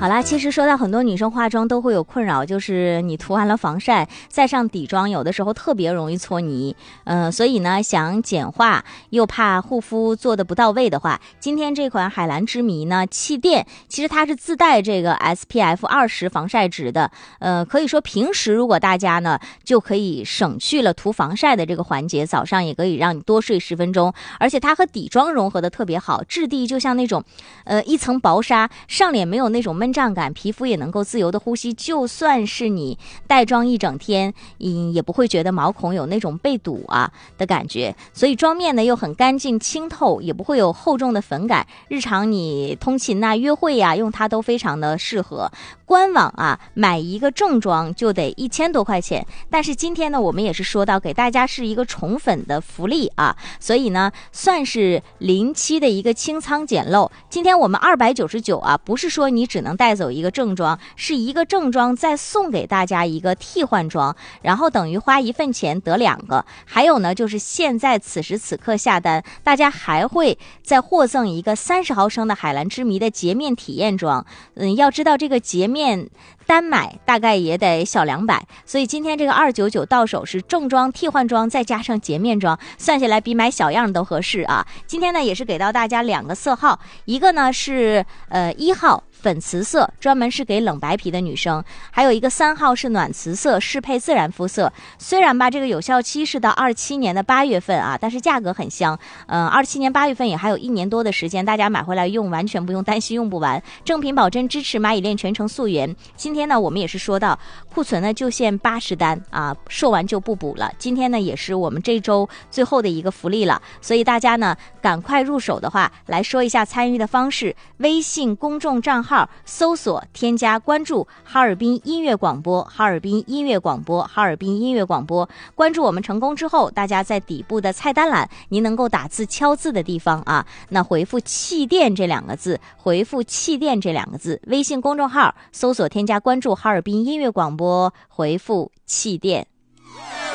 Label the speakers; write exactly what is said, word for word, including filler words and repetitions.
Speaker 1: 好啦，其实说到很多女生化妆都会有困扰，就是你涂完了防晒再上底妆，有的时候特别容易搓泥。呃，所以呢，想简化又怕护肤做的不到位的话，今天这款海蓝之谜呢，气垫其实它是自带这个 S P F 二十 防晒值的。呃，可以说平时如果大家呢就可以省去了涂防晒的这个环节，早上也可以让你多睡十分钟，而且它和底妆融合的特别好，质地就像那种呃一层薄纱，上脸没有那种闷胀感，皮肤也能够自由的呼吸，就算是你带妆一整天，嗯，也不会觉得毛孔有那种被堵啊的感觉。所以妆面呢又很干净清透，也不会有厚重的粉感，日常你通勤啊、约会啊用它都非常的适合。官网啊买一个正装就得一千多块钱，但是今天呢我们也是说到给大家是一个宠粉的福利啊，所以呢算是临期的一个清仓捡漏。今天我们二百九十九啊，不是说你只能带走一个正装，是一个正装再送给大家一个替换装，然后等于花一份钱得两个。还有呢就是现在此时此刻下单，大家还会再获赠一个三十毫升的海蓝之谜的洁面体验装。嗯，要知道这个洁面单买大概也得小两百，所以今天这个二九九到手是正装、替换装再加上洁面装，算下来比买小样都合适啊。今天呢也是给到大家两个色号，一个呢是呃一号粉瓷色，专门是给冷白皮的女生，还有一个三号是暖瓷色，适配自然肤色。虽然吧这个有效期是到二七年的八月份啊，但是价格很香，嗯，二七年八月份也还有一年多的时间，大家买回来用完全不用担心用不完。正品保真，支持蚂蚁链全程溯源。今天呢我们也是说到库存呢就限八十单啊，售完就不补了。今天呢也是我们这周最后的一个福利了，所以大家呢赶快入手的话，来说一下参与的方式。微信公众账号搜索添加关注哈尔滨音乐广播，哈尔滨音乐广播，哈尔滨音乐广播。关注我们成功之后，大家在底部的菜单栏您能够打字敲字的地方啊，那回复气垫这两个字，回复气垫这两个字，微信公众号搜索添加关注哈尔滨音乐广播，回复气垫。